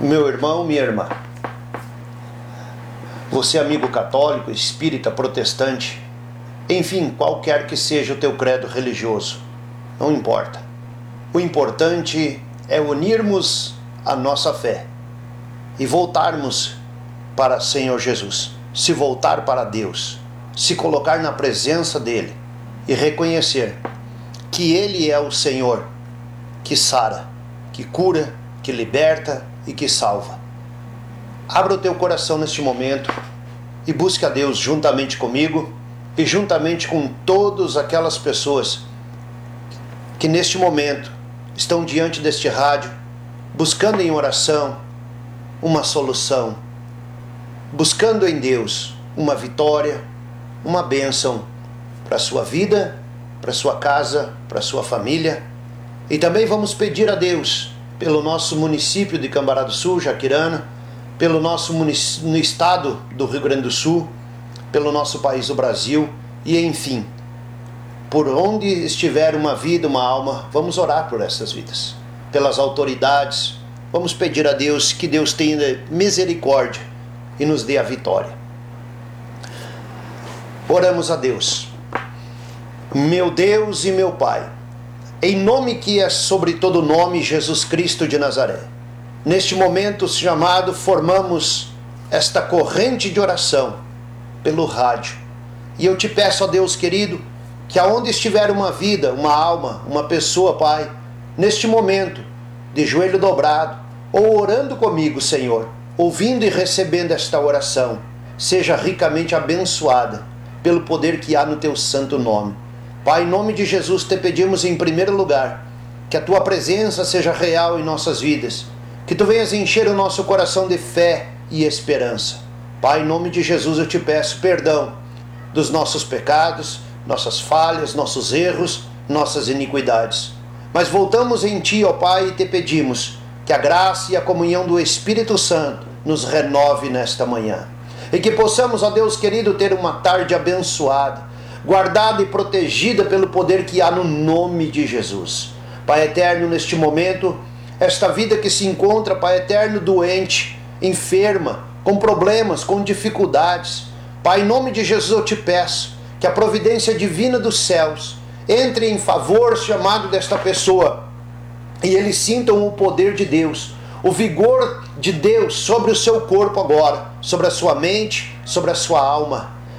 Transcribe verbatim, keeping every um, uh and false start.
Meu irmão, minha irmã, você amigo católico, espírita, protestante, enfim, qualquer que seja o teu credo religioso, não importa. O importante é unirmos a nossa fé e voltarmos para o Senhor Jesus, se voltar para Deus, se colocar na presença dEle e reconhecer que Ele é o Senhor que sara, que cura, que liberta e que salva. Abra o teu coração neste momento e busque a Deus juntamente comigo e juntamente com todas aquelas pessoas que neste momento estão diante deste rádio, buscando em oração uma solução, buscando em Deus uma vitória, uma bênção para a sua vida, para a sua casa, para a sua família. E também vamos pedir a Deus pelo nosso município de Cambará do Sul, Jaquirana, pelo nosso munic... no estado do Rio Grande do Sul, pelo nosso país, o Brasil, e enfim, por onde estiver uma vida, uma alma, vamos orar por essas vidas, pelas autoridades, vamos pedir a Deus que Deus tenha misericórdia e nos dê a vitória. Oramos a Deus. Meu Deus e meu Pai, em nome que é sobre todo nome, Jesus Cristo de Nazaré, neste momento chamado, formamos esta corrente de oração pelo rádio. E eu te peço, ó Deus querido, que aonde estiver uma vida, uma alma, uma pessoa, Pai, neste momento, de joelho dobrado, ou orando comigo, Senhor, ouvindo e recebendo esta oração, seja ricamente abençoada pelo poder que há no teu santo nome. Pai, em nome de Jesus, te pedimos em primeiro lugar que a tua presença seja real em nossas vidas, que tu venhas encher o nosso coração de fé e esperança. Pai, em nome de Jesus, eu te peço perdão dos nossos pecados, nossas falhas, nossos erros, nossas iniquidades. Mas voltamos em ti, ó Pai, e te pedimos que a graça e a comunhão do Espírito Santo nos renove nesta manhã. E que possamos, ó Deus querido, ter uma tarde abençoada, guardada e protegida pelo poder que há no nome de Jesus. Pai eterno, neste momento, esta vida que se encontra, Pai eterno, doente, enferma, com problemas, com dificuldades, Pai, em nome de Jesus eu te peço que a providência divina dos céus entre em favor chamado desta pessoa e eles sintam o poder de Deus, o vigor de Deus sobre o seu corpo agora, sobre a sua mente, sobre a sua alma.